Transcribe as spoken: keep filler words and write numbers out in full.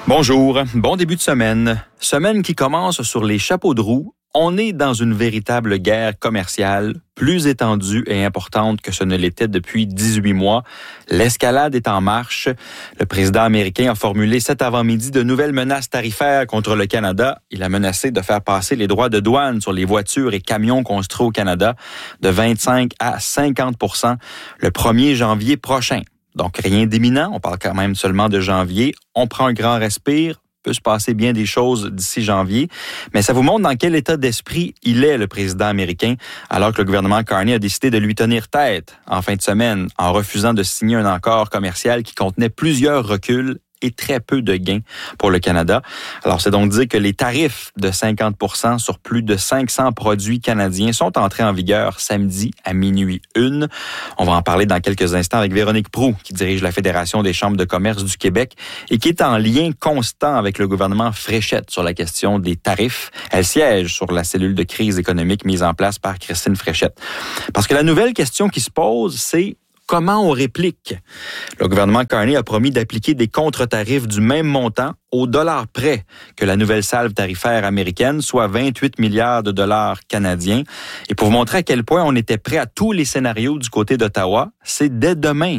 Bonjour, bon début de semaine. Semaine qui commence sur les chapeaux de roue. On est dans une véritable guerre commerciale, plus étendue et importante que ce ne l'était depuis dix-huit mois. L'escalade est en marche. Le président américain a formulé cet avant-midi de nouvelles menaces tarifaires contre le Canada. Il a menacé de faire passer les droits de douane sur les voitures et camions construits au Canada de vingt-cinq à cinquante pour cent le premier janvier prochain. Donc, rien d'imminent, on parle quand même seulement de janvier. On prend un grand respire, peut se passer bien des choses d'ici janvier, mais ça vous montre dans quel état d'esprit il est, le président américain, alors que le gouvernement Carney a décidé de lui tenir tête en fin de semaine en refusant de signer un accord commercial qui contenait plusieurs reculs et très peu de gains pour le Canada. Alors, c'est donc dire que les tarifs de cinquante pour cent sur plus de cinq cents produits canadiens sont entrés en vigueur samedi à minuit une. On va en parler dans quelques instants avec Véronique Proulx, qui dirige la Fédération des chambres de commerce du Québec et qui est en lien constant avec le gouvernement Fréchette sur la question des tarifs. Elle siège sur la cellule de crise économique mise en place par Christine Fréchette. Parce que la nouvelle question qui se pose, c'est comment on réplique? Le gouvernement Carney a promis d'appliquer des contre-tarifs du même montant au dollar près que la nouvelle salve tarifaire américaine, soit vingt-huit milliards de dollars canadiens. Et pour vous montrer à quel point on était prêt à tous les scénarios du côté d'Ottawa, c'est dès demain